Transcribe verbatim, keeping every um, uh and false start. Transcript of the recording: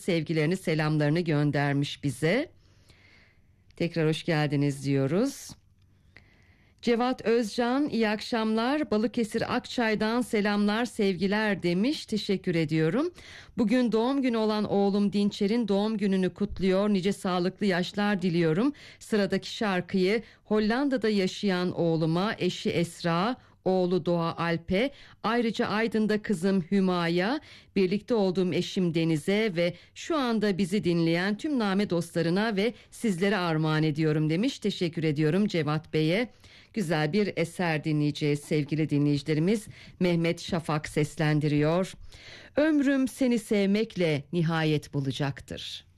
sevgilerini, selamlarını göndermiş bize. Tekrar hoş geldiniz diyoruz. Cevat Özcan, iyi akşamlar. Balıkesir Akçay'dan selamlar, sevgiler demiş. Teşekkür ediyorum. Bugün doğum günü olan oğlum Dinçer'in doğum gününü kutluyor. Nice sağlıklı yaşlar diliyorum. Sıradaki şarkıyı Hollanda'da yaşayan oğluma, eşi Esra, oğlu Doğa Alp'e, ayrıca Aydın'da kızım Hüma'ya, birlikte olduğum eşim Deniz'e ve şu anda bizi dinleyen tüm Name dostlarına ve sizlere armağan ediyorum demiş. Teşekkür ediyorum Cevat Bey'e. Güzel bir eser dinleyeceğiz sevgili dinleyicilerimiz. Mehmet Şafak seslendiriyor. Ömrüm seni sevmekle nihayet bulacaktır.